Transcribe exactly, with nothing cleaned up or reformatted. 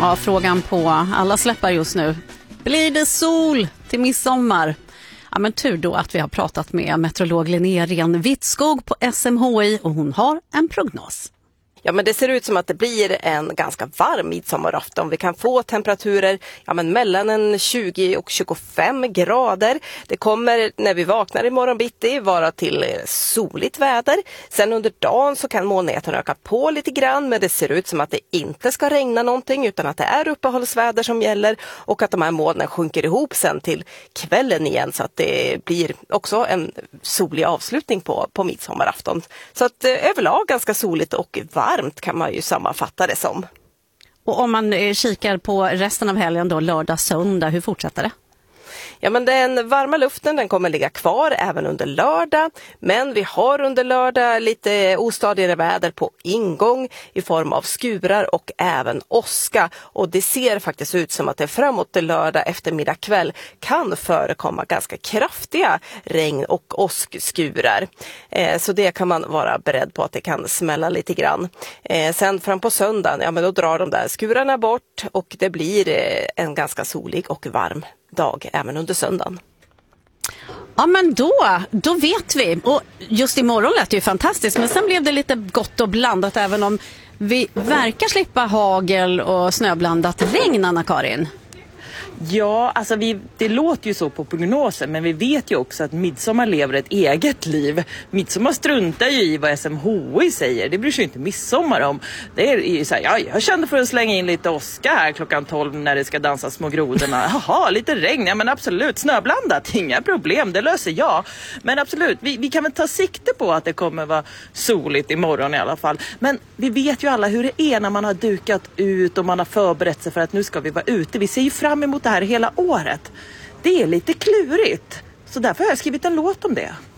Ja, frågan på alla släppar just nu. Blir det sol till midsommar? Ja, men tur då att vi har pratat med meteorolog Linnea Ren-Wittskog på S M H I och hon har en prognos. Ja, men det ser ut som att det blir en ganska varm midsommarafton. Vi kan få temperaturer ja, men mellan en tjugo och tjugofem grader. Det kommer när vi vaknar imorgon bitti vara till soligt väder. Sen under dagen så kan molnigheten öka på lite grann, men det ser ut som att det inte ska regna någonting utan att det är uppehållsväder som gäller och att de här molnen sjunker ihop sen till kvällen igen så att det blir också en solig avslutning på, på midsommarafton. Så att eh, överlag ganska soligt och varmt. Varmt kan man ju sammanfatta det som. Och om man kikar på resten av helgen då, lördag, söndag, hur fortsätter det? Ja, men den varma luften den kommer ligga kvar även under lördag, men vi har under lördag lite ostadigare väder på ingång i form av skurar och även åska, och det ser faktiskt ut som att det framåt till lördag eftermiddag kväll kan förekomma ganska kraftiga regn- och åskskurar. Eh, så det kan man vara beredd på att det kan smälla lite grann. Eh, sen fram på söndagen, ja men då drar de där skurarna bort och det blir eh, en ganska solig och varm dag även under söndagen. Ja, men då, då vet vi. Och just imorgon lät det ju fantastiskt, men sen blev det lite gott och blandat även om vi verkar slippa hagel och snöblandat regn, Anna-Karin. Ja, alltså vi, det låter ju så på prognosen, men vi vet ju också att midsommar lever ett eget liv. Midsommar struntar ju i vad S M H I säger. Det bryr sig inte midsommar om. Det är ju så här, ja, jag kände för att slänga in lite åska här klockan tolv när det ska dansa små grodorna. Jaha, lite regn, ja men absolut. Snöblandat, inga problem, det löser jag. Men absolut, vi, vi kan väl ta sikte på att det kommer vara soligt imorgon i alla fall. Men vi vet ju alla hur det är när man har dukat ut och man har förberett sig för att nu ska vi vara ute. Vi ser ju fram emot det här hela året. Det är lite klurigt. Så därför har jag skrivit en låt om det.